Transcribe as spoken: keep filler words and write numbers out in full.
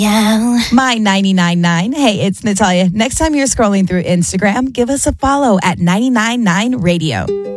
My ninety-nine point nine. Hey, it's Natalia. Next time you're scrolling through Instagram, give us a follow at ninety-nine point nine Radio.